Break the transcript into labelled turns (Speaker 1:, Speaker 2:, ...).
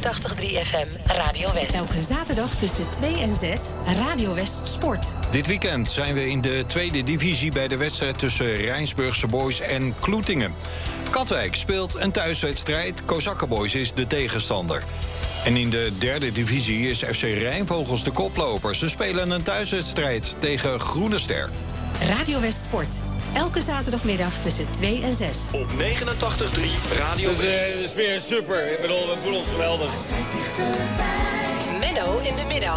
Speaker 1: FM Radio West.
Speaker 2: Elke zaterdag tussen 2 en 6 Radio West Sport.
Speaker 3: Dit weekend zijn we in de tweede divisie bij de wedstrijd tussen Rijnsburgse Boys en Kloetingen. Katwijk speelt een thuiswedstrijd. Kozakkenboys is de tegenstander. En in de derde divisie is FC Rijnvogels de koploper. Ze spelen een thuiswedstrijd tegen Groene Ster.
Speaker 2: Radio West Sport. Elke zaterdagmiddag tussen 2 en 6.
Speaker 4: Op 89.3 Radio West.
Speaker 5: De sfeer is super. Ik bedoel, we voelen ons geweldig.
Speaker 1: Menno in de middag.